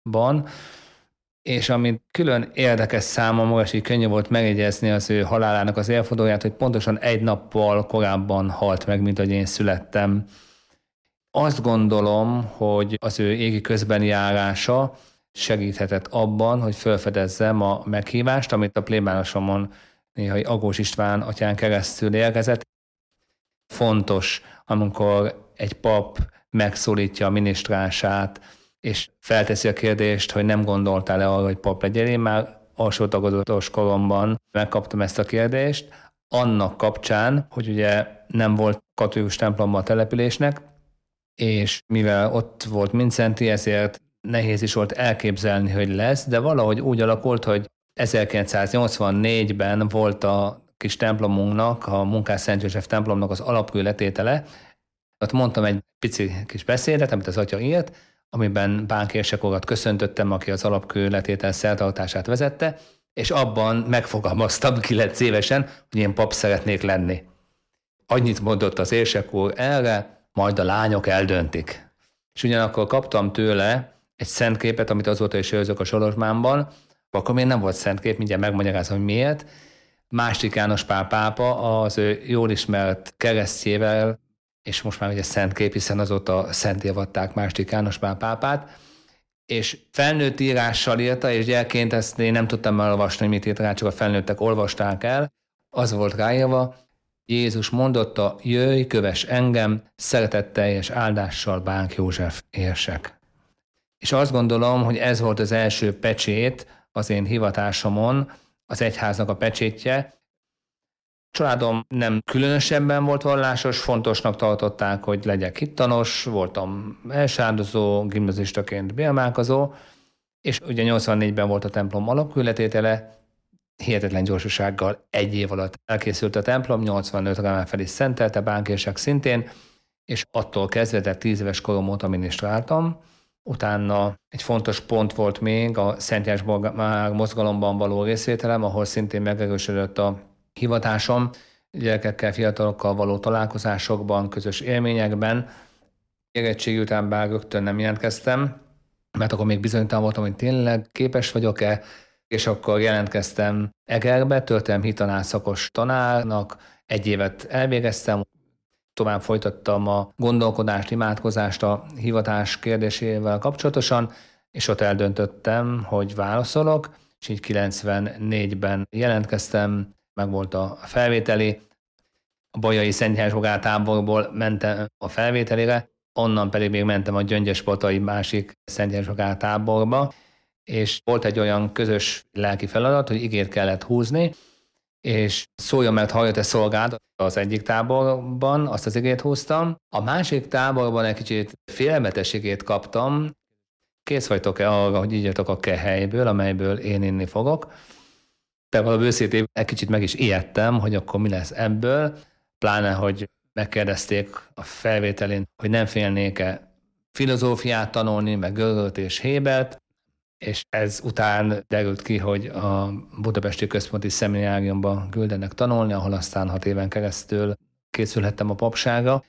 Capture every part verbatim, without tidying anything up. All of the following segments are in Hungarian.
és amit külön érdekes számomra, és így könnyű volt megjegyezni az ő halálának az évfordulóját, hogy pontosan egy nappal korábban halt meg, mint hogy én születtem. Azt gondolom, hogy az ő égi közbeni járása segíthetett abban, hogy felfedezzem a meghívást, amit a plébánosomon néhai Agós István atyán keresztül érkezett. Fontos, amikor egy pap megszólítja a minisztránsát, és felteszi a kérdést, hogy nem gondoltál-e arra, hogy pap legyél. Én már alsó tagozatos koromban megkaptam ezt a kérdést, annak kapcsán, hogy ugye nem volt katolikus temploma a településnek, és mivel ott volt Mindszenty, ezért nehéz is volt elképzelni, hogy lesz, de valahogy úgy alakult, hogy ezerkilencszáznyolcvannégyben volt a kis templomunknak, a Munkás Szent József templomnak az alapkőletétele. Ott mondtam egy pici kis beszédet, amit az atya írt, amiben Bánki Érsek urat köszöntöttem, aki az alapkőletétel szertartását vezette, és abban megfogalmaztam kilenc évesen, hogy én pap szeretnék lenni. Annyit mondott az Érsek úr erre, majd a lányok eldöntik. És ugyanakkor kaptam tőle egy szentképet, amit azóta is őrzök a Sorosmánban, akkor még nem volt szentkép, mindjárt megmagyarázom, hogy miért. Második János Pál pápa az ő jól ismert keresztjével, és most már ugye szentkép, hiszen azóta szenté avatták második János Pál pápát, és felnőtt írással írta, és gyerként ezt én nem tudtam elolvasni, mit írt rá, csak a felnőttek olvasták el. Az volt ráírva, Jézus mondotta, jöjj, kövess engem, szeretetteljes áldással Bánk József érsek. És azt gondolom, hogy ez volt az első pecsét az én hivatásomon, az egyháznak a pecsétje. Családom nem különösebben volt vallásos, fontosnak tartották, hogy legyek hittanos, voltam elsárdozó, gimnazistaként bélmálkozó, és ugye nyolcvannégyben volt a templom alapkőletétele, hihetetlen gyorsasággal egy év alatt elkészült a templom, nyolcvanötre már fel is szentelte, Bánk Érsek szintén, és attól kezdve, tehát tíz éves korom óta minisztráltam. Utána egy fontos pont volt még a Szent János mozgalomban való részvételem, ahol szintén megerősödött a hivatásom, gyerekekkel, fiatalokkal való találkozásokban, közös élményekben. Érettségi után bár rögtön nem jelentkeztem, mert akkor még bizonytalan voltam, hogy tényleg képes vagyok-e, és akkor jelentkeztem Egerbe, történelmi hittanár szakos tanárnak, egy évet elvégeztem, tovább folytattam a gondolkodást, imádkozást a hivatás kérdésével kapcsolatosan, és ott eldöntöttem, hogy válaszolok, és így kilencvennégyben jelentkeztem, meg volt a felvételi, a Bolyai Szent János táborból mentem a felvételire, onnan pedig még mentem a Gyöngyöspotai másik Szent János táborba, és volt egy olyan közös lelki feladat, hogy igét kellett húzni, és szóljon, mert hallja te szolgád az egyik táborban, azt az igét húztam. A másik táborban egy kicsit félelmetes igét kaptam. Kész vagytok-e arra, hogy igyatok a kehelyből, amelyből én inni fogok? De valami őszintén egy kicsit meg is ijedtem, hogy akkor mi lesz ebből, pláne, hogy megkérdezték a felvételén, hogy nem félnék-e filozófiát tanulni, meg Görögöt és Hébert, és ez után derült ki, hogy a Budapesti Központi Szemináriumban küldenek tanulni, ahol aztán hat éven keresztül készülhettem a papságra.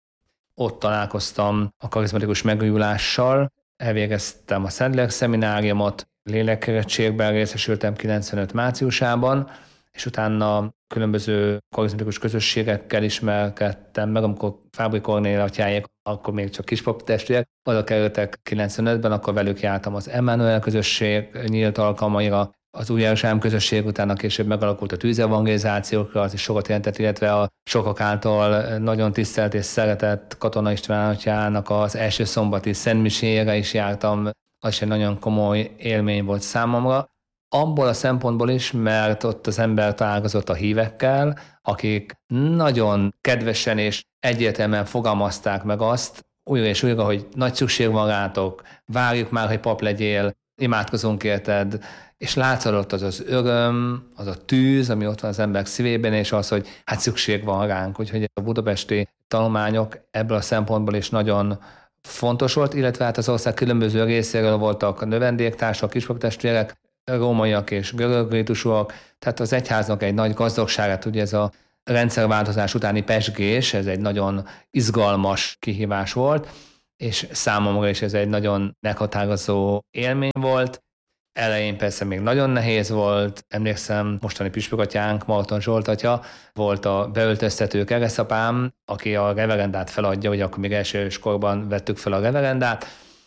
Ott találkoztam a karizmatikus megújulással, elvégeztem a Szentlélek szemináriumot, lélekkeretségben részesültem kilencvenöt márciusában, és utána különböző karizmatikus közösségekkel ismerkedtem meg, amikor Fábri Kornél atyáék, akkor még csak kispap testvérek, oda kerültek kilencvenötben, akkor velük jártam az Emmanuel közösség nyílt alkalmaira, az Új Jeruzsálem közösség, utána később megalakult a tűzevangelizációkra, az is sokat jelentett, illetve a sokak által nagyon tisztelt és szeretett Katona István atyának az első szombati szentmiséjére is jártam, az is egy nagyon komoly élmény volt számomra. Abból a szempontból is, mert ott az ember találkozott a hívekkel, akik nagyon kedvesen és egyértelműen fogalmazták meg azt, újra és újra, hogy nagy szükség van rátok, várjuk már, hogy pap legyél, imádkozunk érted, és látszott az az öröm, az a tűz, ami ott van az emberek szívében, és az, hogy hát szükség van ránk, úgyhogy a budapesti tanulmányok ebből a szempontból is nagyon fontos volt, illetve hát az ország különböző részéről voltak növendéktársak, kispaptestvérek, rómaiak és görög ritusúak, tehát az egyháznak egy nagy gazdagságát, ugye ez a rendszerváltozás utáni pezsgés, ez egy nagyon izgalmas kihívás volt, és számomra is ez egy nagyon meghatározó élmény volt. Elején persze még nagyon nehéz volt, emlékszem, mostani püspökatyánk, Marton Zsolt atya, volt a beöltöztető keresztapám, aki a reverendát feladja, hogy akkor még első korban vettük fel a reverendát,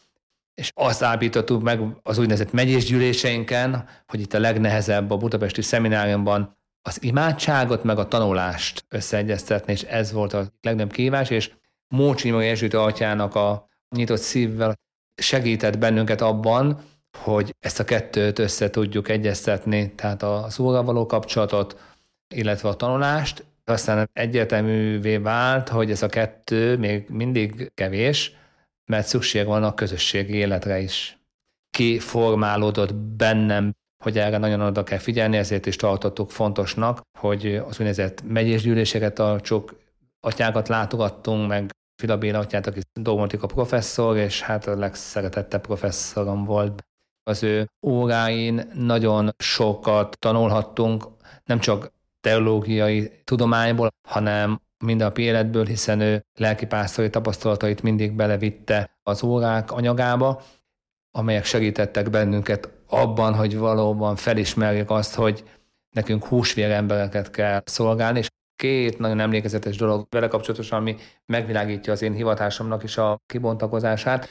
és azt állítottuk meg az úgynevezett megyésgyűléseinken, hogy itt a legnehezebb a budapesti szemináriumban az imádságot meg a tanulást összeegyeztetni, és ez volt a legnagyobb kihívás, és Mócsi Imre Jezsuita atyának a nyitott szívvel segített bennünket abban, hogy ezt a kettőt össze tudjuk egyeztetni, tehát a szóval való kapcsolatot, illetve a tanulást. Aztán egyértelművé vált, hogy ez a kettő még mindig kevés, mert szükség van a közösségi életre is. Ki formálódott bennem, hogy erre nagyon oda kell figyelni, ezért is tartottuk fontosnak, hogy az úgynevezett megyésgyűléseket tartsuk, atyákat látogattunk, meg Fila Béla atyát, aki dogmatika professzor, és hát a legszeretettebb professzorom volt. Az ő óráin nagyon sokat tanulhattunk, nem csak teológiai tudományból, hanem mindennapi életből, hiszen ő lelkipásztori tapasztalatait mindig belevitte az órák anyagába, amelyek segítettek bennünket abban, hogy valóban felismerjük azt, hogy nekünk húsvér embereket kell szolgálni, és két nagyon emlékezetes dolog vele kapcsolatosan, ami megvilágítja az én hivatásomnak is a kibontakozását,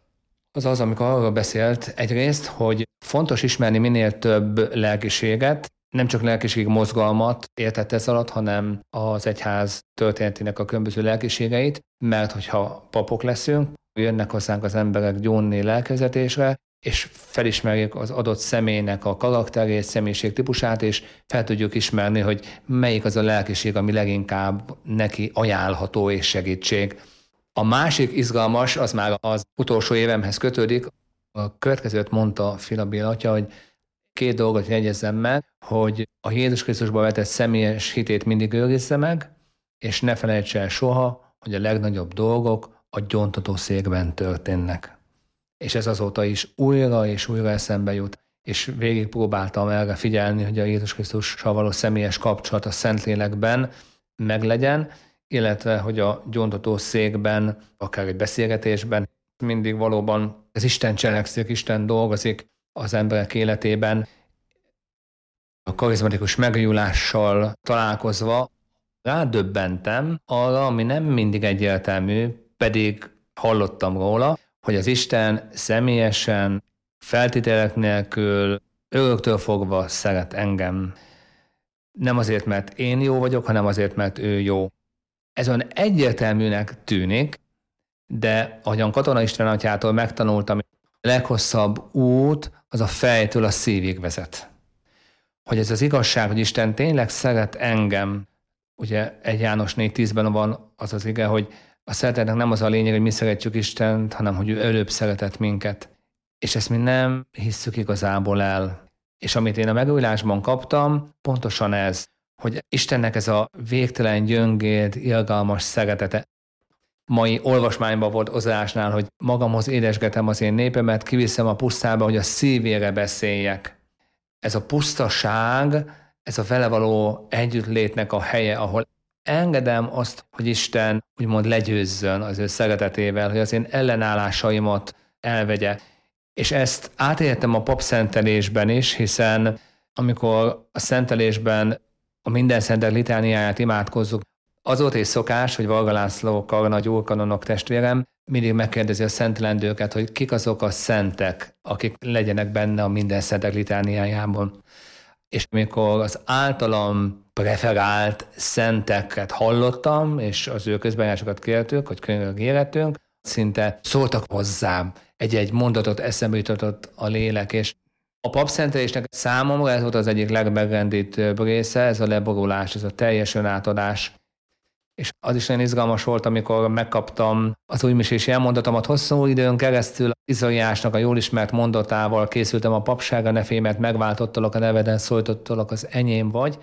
az az, amikor arról beszélt egyrészt, hogy fontos ismerni minél több lelkiséget, nem csak lelkiség mozgalmat értett ez alatt, hanem az egyház történetének a különböző lelkiségeit, mert hogyha papok leszünk, jönnek hozzánk az emberek gyónni lelkezetésre, és felismerjük az adott személynek a karakterét, személyiség típusát, és fel tudjuk ismerni, hogy melyik az a lelkiség, ami leginkább neki ajánlható és segítség. A másik izgalmas, az már az utolsó évemhez kötődik. A következőt mondta Fila Béla atya, hogy két dolgot jegyezzem meg, hogy a Jézus Krisztusba vetett személyes hitét mindig őrizze meg, és ne felejts el soha, hogy a legnagyobb dolgok a gyóntató székben történnek. És ez azóta is újra és újra eszembe jut, és végig próbáltam erre figyelni, hogy a Jézus Krisztussal való személyes kapcsolat a Szentlélekben meglegyen, illetve hogy a gyóntató székben, akár egy beszélgetésben mindig valóban az Isten cselekszik, Isten dolgozik az emberek életében. A karizmatikus megújulással találkozva rádöbbentem arra, ami nem mindig egyértelmű, pedig hallottam róla, hogy az Isten személyesen, feltételek nélkül, öröktől fogva szeret engem. Nem azért, mert én jó vagyok, hanem azért, mert ő jó. Ez olyan egyértelműnek tűnik, de ahogyan Katona István atyától megtanultam, a leghosszabb út az a fejtől a szívig vezet. Hogy ez az igazság, hogy Isten tényleg szeret engem, ugye egy János négy tízben van az az ige, hogy a szeretetnek nem az a lényeg, hogy mi szeretjük Istent, hanem hogy ő előbb szeretett minket. És ezt mi nem hisszük igazából el. És amit én a megújulásban kaptam, pontosan ez, hogy Istennek ez a végtelen gyöngéd, irgalmas szeretete. Mai olvasmányban volt Ozásnál, hogy magamhoz édesgetem az én népemet, kiviszem a pusztába, hogy a szívére beszéljek. Ez a pusztaság, ez a vele való együttlétnek a helye, ahol engedem azt, hogy Isten úgymond legyőzzön az ő szeretetével, hogy az én ellenállásaimat elvegye. És ezt átéltem a papszentelésben is, hiszen amikor a szentelésben a minden szentek litániáját imádkozzuk, az volt egy szokás, hogy Varga László karnagy úrkanonok testvérem mindig megkérdezi a szentelendőket, hogy kik azok a szentek, akik legyenek benne a minden szentek litániájában. És amikor az általam preferált szenteket hallottam, és az ő közbenjárásokat kértük, hogy könyvre érettünk, szinte szóltak hozzám, egy-egy mondatot eszembe jutott a lélek, és a papszentelésnek számomra ez volt az egyik legmegrendítőbb része, ez a leborulás, ez a teljes önátadás. És az is nagyon izgalmas volt, amikor megkaptam az újmisés elmondatomat hosszú időn keresztül, Izaiásnak a jól ismert mondatával készültem a papságra, ne félj, mert megváltottalak a neveden, szóltottalak, az enyém vagy,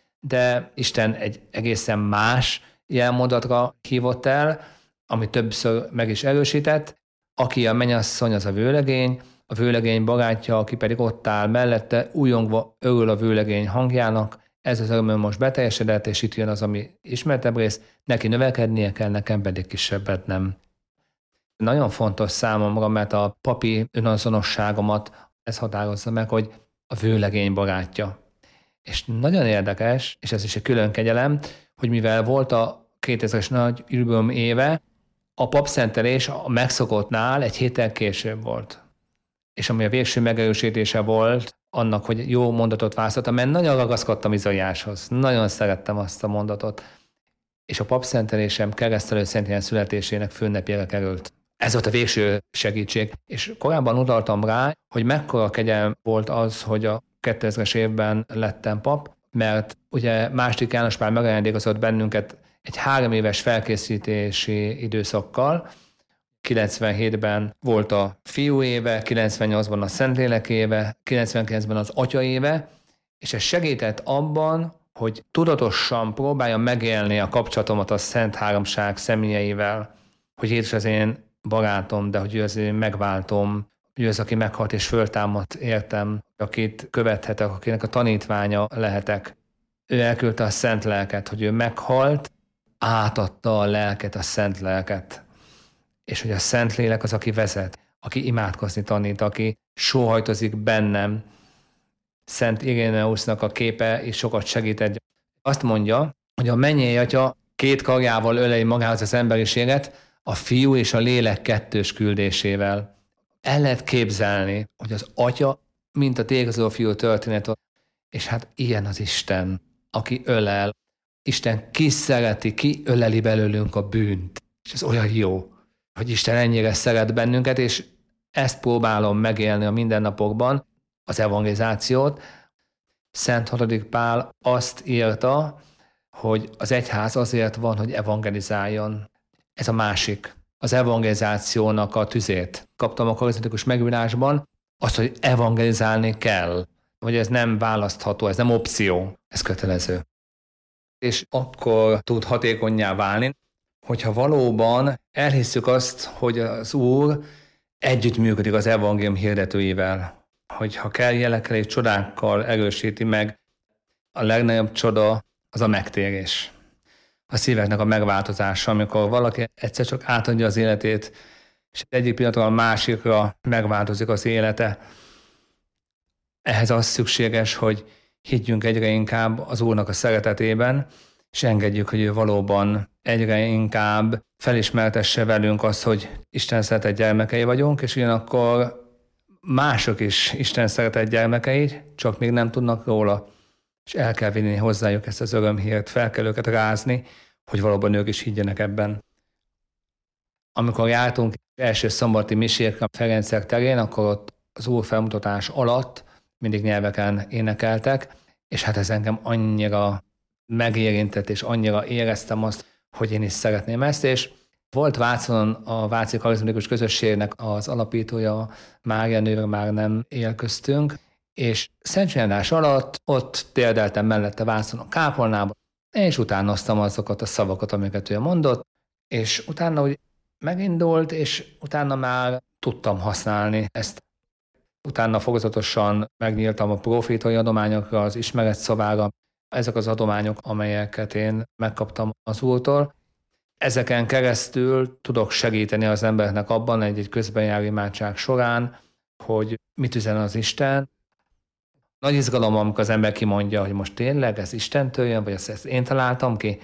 de Isten egy egészen más jelmondatra hívott el, ami többször meg is erősített, aki a mennyasszony, az a vőlegény, a vőlegény barátja, aki pedig ott áll mellette, újongva örül a vőlegény hangjának, ez az örömöm most beteljesedett, és itt jön az, ami ismertebb rész, neki növekednie kell, nekem pedig kisebbet nem. nagyon fontos számomra, mert a papi önazonosságomat ez határozza meg, hogy a vőlegény barátja. És nagyon érdekes, és ez is egy külön kegyelem, hogy mivel volt a kétezres nagy űrből éve, a papszentelés a megszokottnál egy héttel később volt. És ami a végső megerősítése volt annak, hogy jó mondatot választottam, mert nagyon ragaszkodtam Izaiáshoz. Nagyon szerettem azt a mondatot. És a papszentelésem keresztelő Szent születésének főnapjára került. Ez volt a végső segítség. És korábban utaltam rá, hogy mekkora kegyelem volt az, hogy a kétezres évben lettem pap, mert ugye második János Pál megajándékozott bennünket egy három éves felkészítési időszakkal. kilencvenhétben volt a fiú éve, kilencvennyolcban a Szentlélek éve, kilencvenkilencben az Atya éve, és ez segített abban, hogy tudatosan próbáljam megélni a kapcsolatomat a Szent Háromság személyeivel, hogy Jézus az én barátom, de hogy ő az én megváltom, ő az, aki meghalt és föltámadt értem, akit követhetek, akinek a tanítványa lehetek. Ő elküldte a Szent Lelket, hogy ő meghalt, átadta a lelket, a Szent Lelket. És hogy a Szentlélek az, aki vezet, aki imádkozni tanít, aki sóhajtozik bennem. Szent Iréneusnak a képe is sokat segített. Azt mondja, hogy a mennyei Atya két karjával öleli magához az emberiséget, a Fiú és a Lélek kettős küldésével. El lehet képzelni, hogy az Atya, mint a tégező fiú történet, és hát ilyen az Isten, aki ölel. Isten ki szereti, ki öleli belőlünk a bűnt. És ez olyan jó, hogy Isten ennyire szeret bennünket, és ezt próbálom megélni a mindennapokban, az evangelizációt. Szent hatodik Pál azt írta, hogy az egyház azért van, hogy evangelizáljon. Ez a másik. Az evangelizációnak a tüzét. Kaptam a karizmatikus megújulásban azt, hogy evangelizálni kell. Hogy ez nem választható, ez nem opció, ez kötelező. És akkor tud hatékonnyá válni, hogyha valóban elhisszük azt, hogy az Úr együttműködik az evangélium hirdetőivel, hogyha kell jelekkel és csodákkal erősíti meg, a legnagyobb csoda az a megtérés. A szíveknek a megváltozása, amikor valaki egyszer csak átadja az életét, és egyik pillanatról a másikra megváltozik az élete. Ehhez az szükséges, hogy higgyünk egyre inkább az Úrnak a szeretetében, és engedjük, hogy ő valóban egyre inkább felismertesse velünk azt, hogy Isten szeretett gyermekei vagyunk, és ugyanakkor mások is Isten szeretett gyermekei, csak még nem tudnak róla, és el kell vinni hozzájuk ezt az örömhírt, fel kell őket rázni, hogy valóban ők is higgyenek ebben. Amikor jártunk első szombati misékre a Ferencek terén, akkor ott az Úr felmutatás alatt mindig nyelveken énekeltek, és hát ez engem annyira megérintett, és annyira éreztem azt, hogy én is szeretném ezt, és volt Vácon a Váci Karizmatikus Közösségnek az alapítója, Mária nőre már nem él köztünk, és szentségjelentás alatt ott térdeltem mellette Vácon a kápolnában, és utánoztam azokat a szavakat, amiket ő mondott, és utána úgy megindult, és utána már tudtam használni ezt. Utána fokozatosan megnyíltam a profétai adományokra, az ismeret szavára. Ezek az adományok, amelyeket én megkaptam az Úrtól. Ezeken keresztül tudok segíteni az embernek abban egy-egy közbenjáró imádság során, hogy mit üzen az Isten. Nagy izgalom, amikor az ember kimondja, hogy most tényleg ez Istentől jön, vagy ezt, ezt én találtam ki.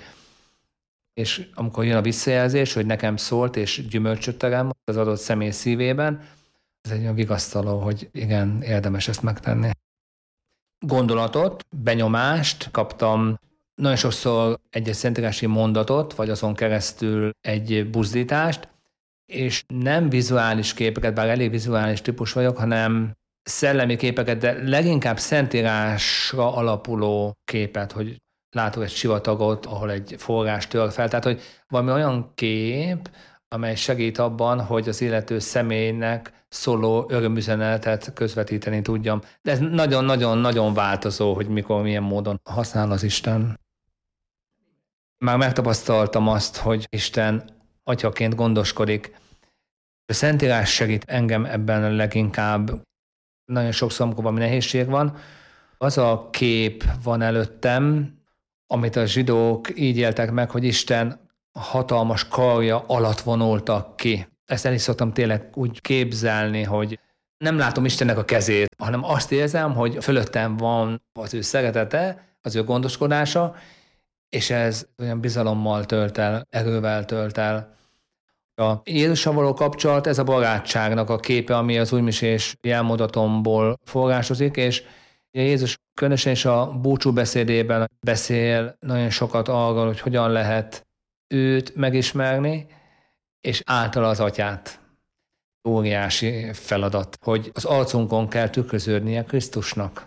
És amikor jön a visszajelzés, hogy nekem szólt, és gyümölcsöt terem az adott személy szívében, ez egy olyan vigasztaló, hogy igen, érdemes ezt megtenni. Gondolatot, benyomást kaptam, nagyon sokszor egy szentírási mondatot, vagy azon keresztül egy buzdítást, és nem vizuális képeket, bár elég vizuális típus vagyok, hanem szellemi képeket, de leginkább szentírásra alapuló képet, hogy látok egy sivatagot, ahol egy forrás tör fel, tehát hogy valami olyan kép, amely segít abban, hogy az illető személynek szóló örömüzenetet közvetíteni tudjam. De ez nagyon-nagyon-nagyon változó, hogy mikor, milyen módon használ az Isten. Már megtapasztaltam azt, hogy Isten atyaként gondoskodik. A Szentírás segít engem ebben leginkább. Nagyon sokszor, amikor valami nehézség van, az a kép van előttem, amit a zsidók így éltek meg, hogy Isten hatalmas karja alatt vonultak ki. Ezt el is szoktam tényleg úgy képzelni, hogy nem látom Istennek a kezét, hanem azt érzem, hogy fölöttem van az ő szeretete, az ő gondoskodása, és ez olyan bizalommal tölt el, erővel tölt el. A Jézussal való kapcsolat, ez a barátságnak a képe, ami az újmisés jelmondatomból forrásozik, és Jézus különösen is a búcsú beszédében beszél nagyon sokat arról, hogy hogyan lehet őt megismerni, és általa az atyát. Óriási feladat, hogy az arcunkon kell tükröződnie Krisztusnak.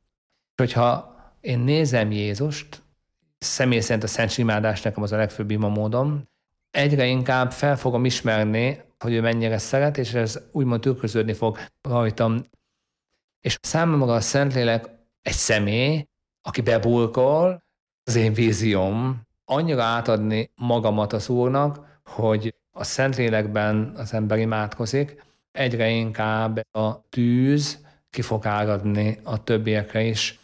Hogyha én nézem Jézust, személy szerint a szent imádás nekem az a legfőbb imamódom, egyre inkább fel fogom ismerni, hogy ő mennyire szeret, és ez úgymond tükröződni fog rajtam. És számomra a Szentlélek egy személy, aki beburkol, az én vízióm, annyira átadni magamat az Úrnak, hogy a Szentlélekben az ember imádkozik, egyre inkább a tűz ki fog áradni a többiekre is.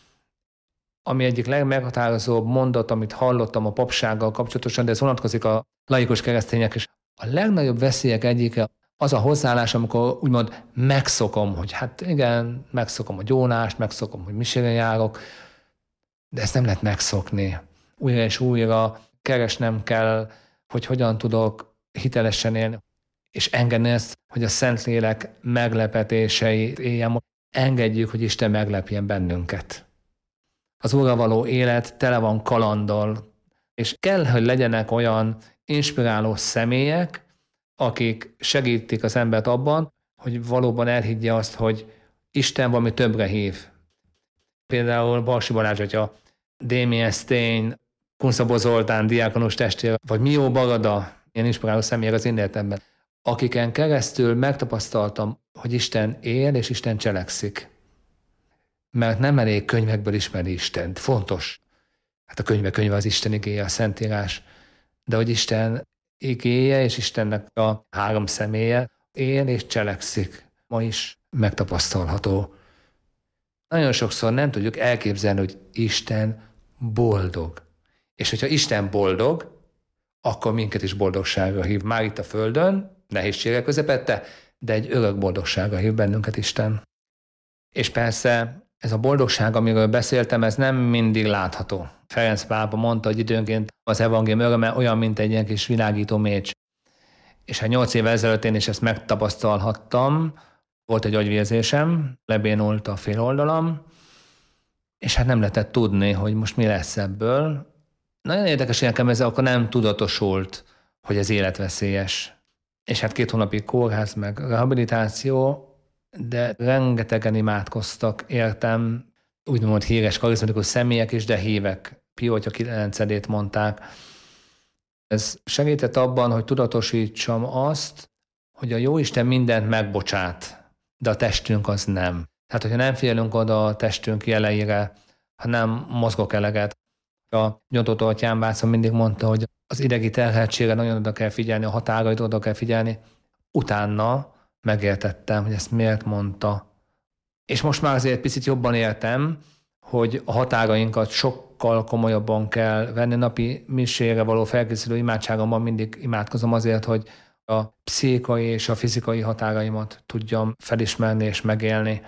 Ami egyik legmeghatározóbb mondat, amit hallottam a papsággal kapcsolatosan, de ez vonatkozik a laikus keresztények is. A legnagyobb veszélyek egyike az a hozzáállás, amikor úgymond megszokom, hogy hát igen, megszokom a gyónást, megszokom, hogy misére járok, de ezt nem lehet megszokni. Újra és újra keresnem kell, hogy hogyan tudok hitelesen élni, és engedni ezt, hogy a Szentlélek meglepetései éljen. Engedjük, hogy Isten meglepjen bennünket. Az Úrral való élet tele van kalanddal, és kell, hogy legyenek olyan inspiráló személyek, akik segítik az embert abban, hogy valóban elhiggye azt, hogy Isten valami többre hív. Például Balsi Balázs atya, Démien Sztény, Kunszabó Zoltán, diákonos testvér, vagy Mió Barada, ilyen inspiráló személyek az én életemben, akiken keresztül megtapasztaltam, hogy Isten él és Isten cselekszik. Mert nem elég könyvekből ismerni Istent. Fontos. Hát a könyve könyve az Isten igéje, a Szentírás. De hogy Isten igéje és Istennek a három személye él és cselekszik. Ma is megtapasztalható. Nagyon sokszor nem tudjuk elképzelni, hogy Isten boldog. És hogyha Isten boldog, akkor minket is boldogságra hív. Már itt a Földön, nehézségek közepette, de egy örök boldogságra hív bennünket Isten. És persze ez a boldogság, amiről beszéltem, ez nem mindig látható. Ferenc pápa mondta, hogy időnként az evangélium öröme olyan, mint egy ilyen kis világító mécs. És hát nyolc évvel ezelőtt én is ezt megtapasztalhattam. Volt egy agyvérzésem, lebénult a féloldalam, és hát nem lehetett tudni, hogy most mi lesz ebből. Nagyon érdekes, hogy nekem ez akkor nem tudatosult, hogy ez életveszélyes. És hát két hónapig kórház, meg rehabilitáció, de rengetegen imádkoztak, értem, úgymond híres, karizmatikus személyek is, de hívek. Pio atya kilencedét mondták. Ez segített abban, hogy tudatosítsam azt, hogy a Jóisten mindent megbocsát, de a testünk az nem. Tehát, hogyha nem figyelünk oda a testünk jeleire, ha nem mozgok eleget. A Nyomtotó atyám Vácon mindig mondta, hogy az idegi terheltségre nagyon oda kell figyelni, a határait oda kell figyelni. Utána megértettem, hogy ezt miért mondta. És most már azért picit jobban értem, hogy a határainkat sokkal komolyabban kell venni. Napi misére való felkészülő imádságomban mindig imádkozom azért, hogy a pszichikai és a fizikai határaimat tudjam felismerni és megélni.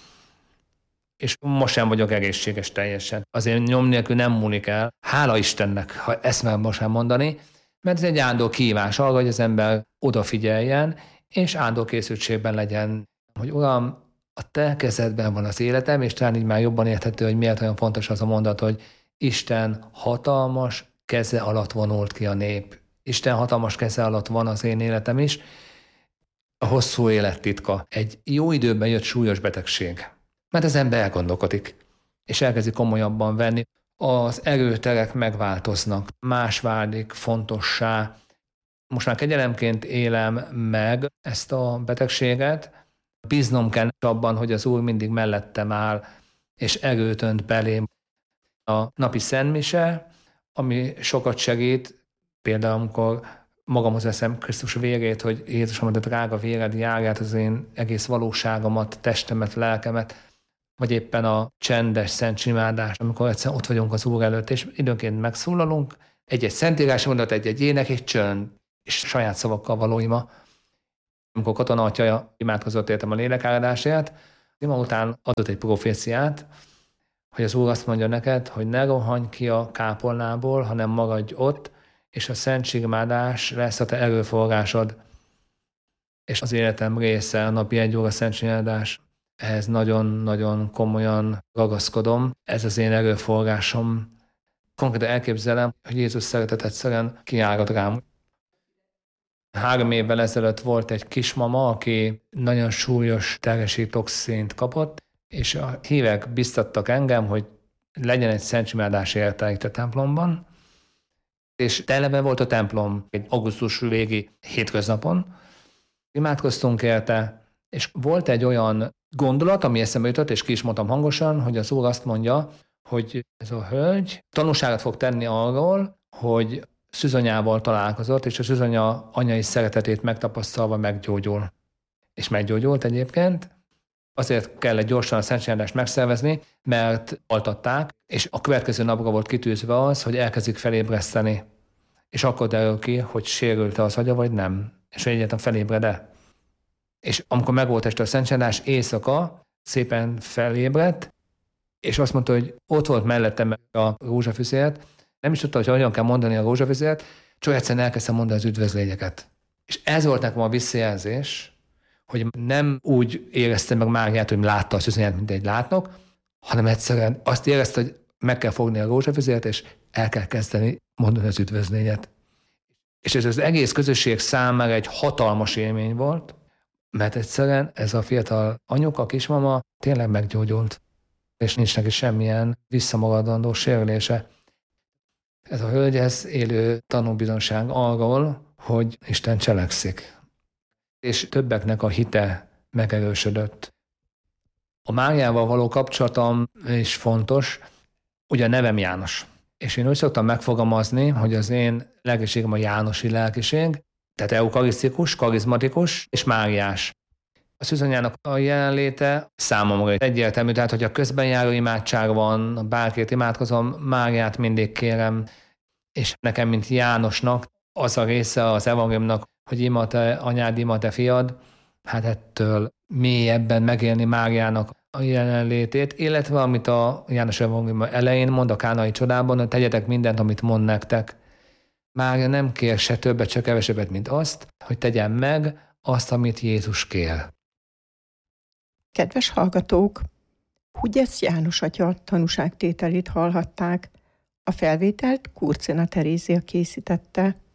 És most sem vagyok egészséges teljesen. Azért nyom nélkül nem múlik el. Hála Istennek, ha ezt már most sem mondani, mert ez egy áldó kívás arra, hogy az ember odafigyeljen, és áldó készültségben legyen, hogy Uram, a te kezedben van az életem, és talán így már jobban érthető, hogy miért olyan fontos az a mondat, hogy Isten hatalmas keze alatt vonult ki a nép. Isten hatalmas keze alatt van az én életem is. A hosszú élet titka. Egy jó időben jött súlyos betegség. Mert az ember elgondolkodik, és elkezdi komolyabban venni. Az erőterek megváltoznak, más válik fontossá. Most már kegyelemként élem meg ezt a betegséget. Bíznom kell abban, hogy az Úr mindig mellettem áll, és erőt önt belém. A napi szentmise, ami sokat segít, például amikor magamhoz veszem Krisztus vérét, hogy Jézus, a drága véred járját az én egész valóságomat, testemet, lelkemet, vagy éppen a csendes szent imádás, amikor egyszer ott vagyunk az Úr előtt, és időnként megszólalunk, egy-egy szentírás mondat, egy-egy ének, egy csönd, és saját szavakkal való ima. amikor Katona atya imádkozott értem a lélekáradásért, ima után adott egy proféciát, hogy az Úr azt mondja neked, hogy ne rohanj ki a kápolnából, hanem maradj ott, és a szentségimádás lesz a te erőforrásod. És az életem része a napi egy óra szentségimádás. Ehhez nagyon-nagyon komolyan ragaszkodom. Ez az én erőforrásom. Konkrétan elképzelem, hogy Jézus szeretet egyszerűen kiárad rám. Három évvel ezelőtt volt egy kismama, aki nagyon súlyos terhesi toxint kapott, és a hívek biztattak engem, hogy legyen egy szentségimádás érte itt a templomban, és televe volt a templom egy augusztus végi hétköznapon. Imádkoztunk érte, és volt egy olyan gondolat, ami eszembe jutott, és ki is mondtam hangosan, hogy az Úr azt mondja, hogy ez a hölgy tanúságot fog tenni arról, hogy szűzanyával találkozott, és a szűzanya anyai szeretetét megtapasztalva meggyógyul. És meggyógyult egyébként. Azért kellett gyorsan a szentségimádást megszervezni, mert altatták, és a következő napra volt kitűzve az, hogy elkezdik felébreszteni. És akkor derül ki, hogy sérült-e az agya, vagy nem. És hogy egyáltalán felébred-e. És amikor megvolt este a szentségimádás, éjszaka szépen felébredt, és azt mondta, hogy ott volt mellettem a rózsafüzért, nem is tudta, hogy hogyan kell mondani a rózsafüzért, csak egyszerűen elkezdtem mondani az üdvözlényeket. És ez volt nekem a visszajelzés, hogy nem úgy éreztem meg Máriát, hogy látta a szűzanyát, mint egy látnok, hanem egyszerűen azt érezte, hogy meg kell fogni a rózsafüzért, és el kell kezdeni mondani az üdvözlényet. És ez az egész közösség számára egy hatalmas élmény volt, mert egyszerűen ez a fiatal anyuka, a kismama tényleg meggyógyult, és nincs neki semmilyen visszamaradandó sérülése. Ez a hölgy, ez élő tanúbizonyság arról, hogy Isten cselekszik. És többeknek a hite megerősödött. A Máriával való kapcsolatom is fontos, ugye a nevem János. És én úgy szoktam megfogalmazni, hogy az én lelkiségem a jánosi lelkiség, tehát eukarisztikus, karizmatikus és máriás. A szűzanyának a jelenléte számomra egyértelmű, tehát hogy a közben járó imádság van, bárkit imádkozom, Máriát mindig kérem, és nekem, mint Jánosnak, az a része az evangéliumnak, hogy ima te anyád, ima te fiad, hát ettől mélyebben megélni Máriának a jelenlétét, illetve amit a János evangélium elején mond a kánai csodában, hogy tegyetek mindent, amit mond nektek. Mária nem kér se többet, se kevesebbet, mint azt, hogy tegyen meg azt, amit Jézus kér. Kedves hallgatók, Hugyesz János atya tanúságtételét hallhatták. A felvételt Kurcina Terézia készítette.